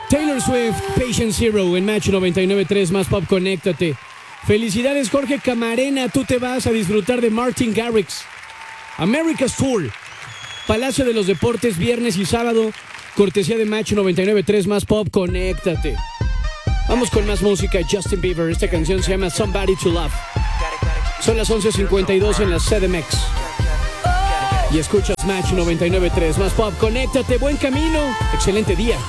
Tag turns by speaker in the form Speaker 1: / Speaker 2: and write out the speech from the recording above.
Speaker 1: Taylor Swift, Patient Zero en Match 99.3 Más Pop, conéctate. Felicidades, Jorge Camarena, tú te vas a disfrutar de Martin Garrix. America's Tour, Palacio de los Deportes, viernes y sábado, cortesía de Match 99.3 Más Pop, conéctate. Vamos con más música. Justin Bieber, esta canción se llama Somebody to Love. Son las 11:52 en la CDMX. Y escuchas Match 99.3 Más Pop, conéctate, buen camino, excelente día.